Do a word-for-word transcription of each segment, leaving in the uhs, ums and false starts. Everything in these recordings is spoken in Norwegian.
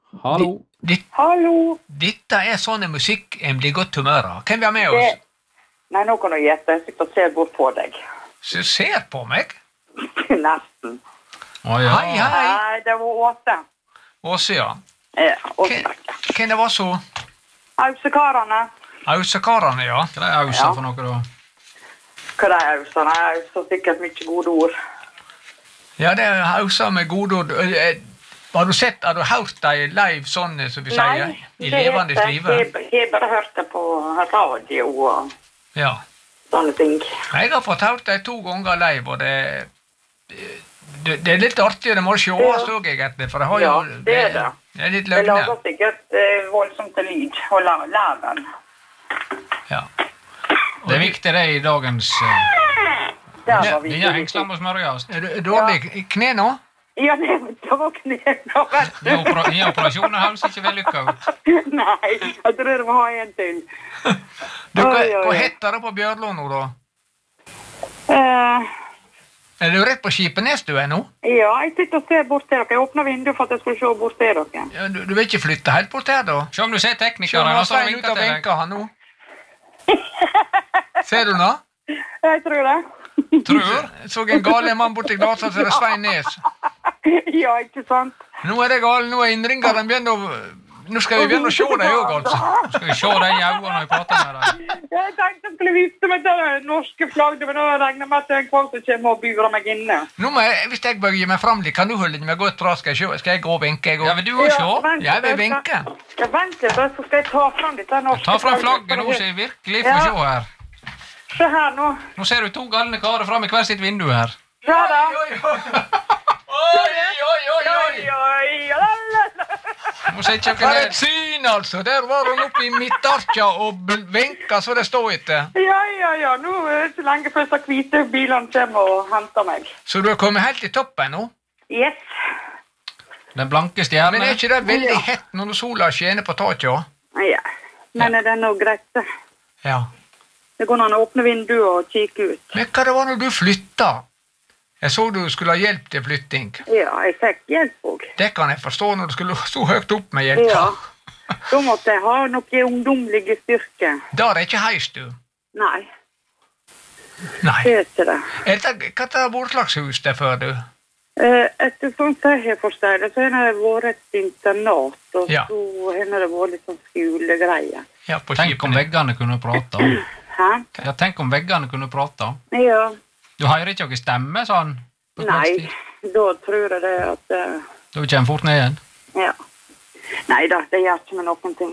Hallo. Ditt, Hallo. dette er sånn musikk en blir godt humør av. Hvem vi har med oss? Det... Nei, nå kan du gjette. Jeg sitter og ser bort på deg. Så ser på meg? Nesten. Å ja. Hei, hei. Nei, det var Åse. Åse, ja. Ja, Åse. Hvem hvem det var så? Ausekarene. Ausekarene, ja. Hva er ausa Ja. for noe da? Hva er Ausa? Nei, Ausa har sikkert mye gode ord. Ja, det er ausa med gode ord. Eh, Har du sett, har du hørt deg live sånn, som vi sier? I levende livet? Nei, jeg har bare hørt det på radio og Ja. sånne ting. Jeg har fått hørt deg to ganger live, og det, det, det er litt artig, det må du se også, ja. Egentlig, for det har jo... Ja, det er det. Det er litt Det løgne. lager sikkert eh, voldsomt til lyd og la- læren. Ja. Det er viktig det i dagens... Uh, Det var vi. nye hengsler må smørjes. Er du dårlig i kne nå? Ja, det det var knæene, vet du. Nye opera operasjoner høres ikke vellykket ut. Nei, jeg tror det må ha en til. Du, hva, Oi, oi, hva oi. heter det på Bjørlo nå, da? Eh, Er du rett på Skipenes du er nå? ja, jeg sitter og ser bort til dere. Jeg åpner vinduet for at jeg skulle se bort til dere. Ja, du, du vil ikke flytte helt bort her, da? Se om du ser Se, teknikeren, nå han har står og Svein ut vinker og til deg. vinker han nå. Ser du nå? Jeg tror det. Tror? Jeg så en gale mann borti glasa, så det er Svein Nes. Ja, ikke sant? Nå er det gale, nå er innringeren begynner å... Nå skal vi begynne å se deg også, altså. Skal vi se deg i øynene når vi prater med deg? Jeg tenkte jeg skulle vise meg det norske flagget, men nå regner jeg med at det er en kvart som kommer og burer meg inne. Nå må jeg, hvis jeg bøyer meg frem litt, kan du holde meg godt fra, skal jeg, se, skal jeg gå og vinke, jeg Ja, også? vil du også se? vent Jeg vil litt, vinke. Ja, vent litt, så skal jeg ta frem dette norske Ta frem flagget nå, så jeg virkelig får Ja. se her. Se her nå. Nå ser du to galne karer frem i hver sitt vindu her. Se da. Oi, oi, oi, oi, oi, oi. Oi, oi, Nå ser ikke For dere et syn, altså. Der var hun oppe i midtarkja og bl- vinka, så det stod etter. Ja, ja, ja. Nå er det ikke lenge før så hvite bilene kommer og henter meg. Så du har kommet helt i toppen nå? Yes. Den blanke Men stjernen. er ikke det veldig Ja. hett når sola skjener på taket også? Ja. Men er det nå greit? det? Ja. Det går an å åpne vinduet og kikke ut. Men hva det var når du flytta? Jeg så du skulle ha hjelp til flytting. Ja, jeg fikk hjelp også. Det kan jeg forstå når du skulle så høyt opp med hjelp. Ja. Da måtte jeg ha noe ungdomlige styrke. Da er det ikke heis, du. Nei, Nei. det er ikke det. Er det, hva er det slags hus det er før, du? Eh, Etter sånn som jeg har forstått det, så har det vært et internat, og Ja. så har det vært litt sånn skolegreier. Ja, på Tenk om skipene. veggene kunne prate. Hæ? Ja, tenk om veggene kunne prate. Ja. Du hører ikke noen stemme sånn? på Nei, kveldstid? da tror jeg det at... eh, Da kommer fort ned igjen. Ja. Nei da, det gjør ikke med noen ting.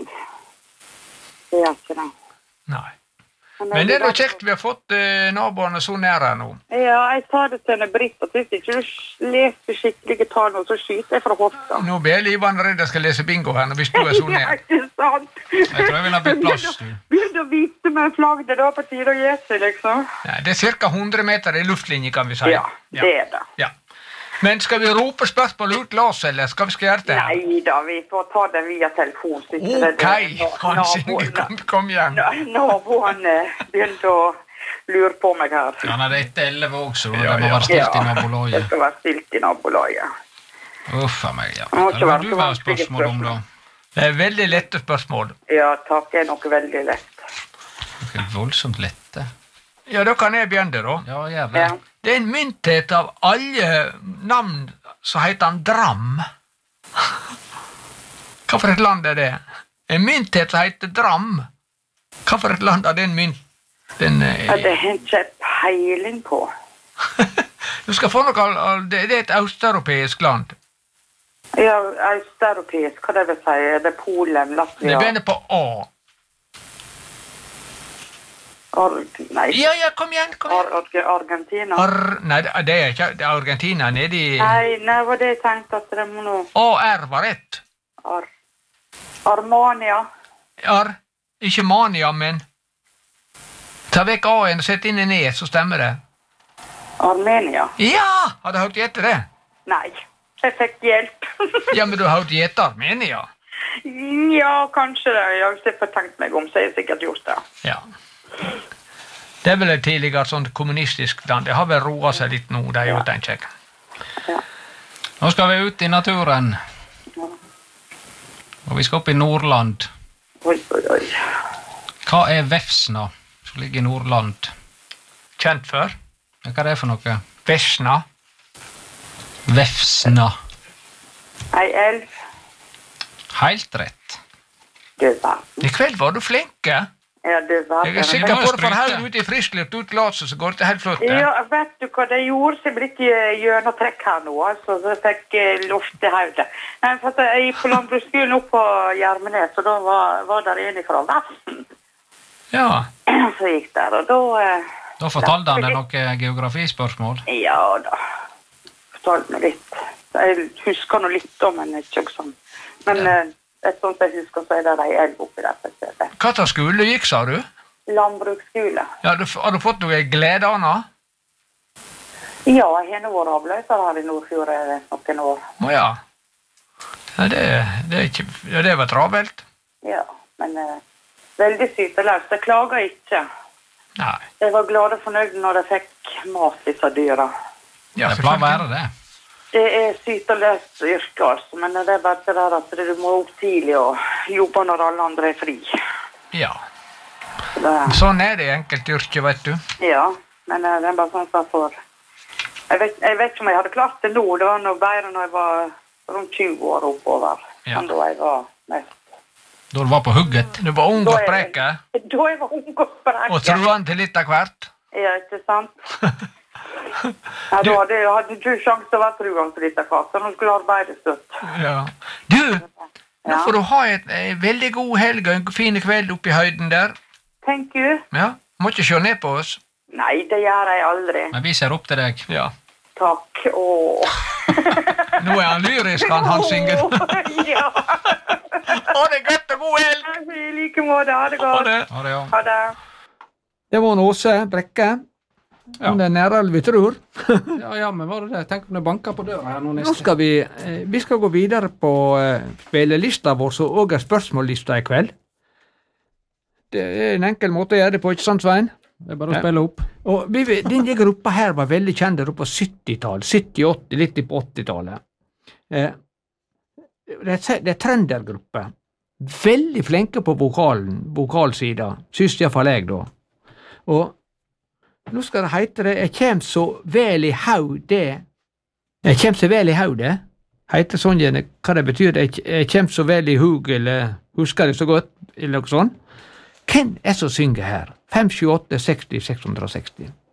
Det gjør ikke det. Nei. Men det er jo kjekt vi har fått eh, naboene så nære nå. Ja, jeg sa det til henne Britt, at hvis ikke du leser skikkelige tall nå, så skyter jeg fra hofta. Nå blir jeg livende redd jeg skal lese bingo her, hvis du er så Ja, nær. ikke sant? Jeg tror jeg vil ha blitt plass, du. Begynn å vise meg flagget, det er på tide å gi seg, liksom. Nei, det er cirka hundre meter i luftlinje, kan vi si. Ja, det er det. Ja. Men skal vi rope spørsmål ut la oss, eller skal vi skal gjøre det? Nei da, vi får ta det via telefon. så ikke det- Ok, det- Hans Inge, naboen- kom, kom igjen. Naboen eh, begynte å lure på meg her. Ja, nei, det er etter elleve også, da. Ja, Det må ja. være stilt i det nabolaget. skal være stilt i nabolaget. Uff a meg, ja. Det må Det ikke var være du så har vanskelige spørsmål om, da. Det er veldig lette spørsmål. Ja, takk, det er noe veldig lett. Det er voldsomt lette. Ja, da kan jeg begynne, da. Ja, gjør det. Ja. Det er en mynthet av alle navn som heter han Dram. Hva for et land er det? En mynthet som heter Dram. Hva for et land er den mynt? Den, Ja, eh, det har jeg ikke peiling på. du skal få noe, av- det det er et østeuropeisk land. Ja, østeuropeisk, hva det vil si? Er det Polen, Det Latvia? begynner på A. Ar nei, Ja, ja, kom igjen, kom igjen. Ar Ar Argentina? Ar nei, det det er ikke det er Argentina nede i Nei, nei, var det jeg tenkte at det må nå... A R var rett. Ar Armania? Ar, ikke Mania, men ta vekk A-en og sett inn en E, så stemmer det. Armenia? Ja, har du hørt gjette det? Nei, jeg fikk hjelp. Ja, men du har hørt gjette Armenia? Ja, kanskje det. Jeg har ikke fått tenkt meg om, så jeg har sikkert gjort det. Ja. Det er vel et tidligere sånt kommunistisk land. Det har vel roet seg litt nå, det er jo, tenker jeg. Ja. Nå skal vi ut i naturen. Og vi skal opp i Nordland. Oi, oi, oi. Hva er Vefsna, som ligger i Nordland? Kjent for? Ja, hva er det for noe? Vesna. Vefsna. Ei elv. Helt rett. Du verden. I kveld var du flinke. Ja, du verden. Jeg er sikker på at for høyre ut i friskluft utlatelse, så går det helt flott. Ja, vet du hva det gjorde? Så jeg ble ikke gjennomtrekk her nå, altså, så jeg fikk eh, luft i hodet. Nei, for at jeg gikk på landbruksskolen opp på Gjermenes, og da var, var der en fra Vesten. Ja. Så jeg gikk der, og da... Eh, Da fortalte han deg noe geografispørsmål. ja da, fortalte meg litt. Jeg husker noe litt om, men ikke sånn. Men ja. eh, et sånt jeg husker, så er det de elv oppi der på stedet. Hva ta skole gikk, sa du? Landbruksskole. Ja, du, har du fått noe glede, Anna? Ja, jeg har nå vært avløser her i Nordfjord noen år. Å ja. Ja, det, det, er ikke, ja, det var travelt. Ja, men eh, veldig syteløst. Jeg klager ikke. Nei. Jeg var glad og fornøyd når jeg fikk mat, disse dyra. Ja, Det pleier å være det. Det er syteløst yrke, altså, men det er bare det der at du må opp tidlig og jobbe når alle andre er fri. Ja. Det, Sånn er det i enkelte yrker, vet du. ja, men eh, det er bare sånn som for... Jeg vet, jeg vet ikke om jeg hadde klart det nå, det var noe bedre når jeg var rundt tjue år oppover, Ja. enn da jeg var mest. Da du var på hugget. Du var ung Da og er- spreke, Da jeg var ung og sprek. og truende til litt av hvert. Ja, ikke sant? Ja, da hadde jeg hadde ikke sjans til å være truende til dette kast, så nå skulle jeg arbeide støtt. Ja. Du, nå Ja. får du ha et, en veldig god helg og en fin kveld oppe i høyden der. Thank you. Ja, må ikke se ned på oss. Nei, det gjør jeg aldri. Men vi ser opp til deg. Ja. Takk. Åh. Nå er han lyrisk, han, han synger. Ja. Å, det er godt og god helg! I like måte. Ha det Ha godt. det. Ha det, ja. Ha det. Det var en Åse Brekke. Ja. Om det er nærere vi tror. Ja, ja, men var det det? Tenk om det banker på døra her nå Nå neste. skal vi, eh, vi skal gå videre på eh, spillelista vår, som også er spørsmållista i kveld. Det er en enkel måte å gjøre det på, ikke sant, Svein? Det er bare å spille opp. Og vi, denne gruppa her var veldig kjent der oppe på syttitallet, sytti åtti, litt på åttitallet. Eh, det, er, det er trøndergruppe. Veldig flinke på vokalen, vokalsida, syns iallfall jeg, da. Og nå skal det heite det, jeg kjem så vel i haug det, jeg kjem så vel i haug det, heter sånn gjerne, hva det betyr, jeg, jeg kjem så vel i hug, eller husker det så godt, eller noe sånt. Hvem er som synger her? fem sju åtte seksti seks hundre og seksti.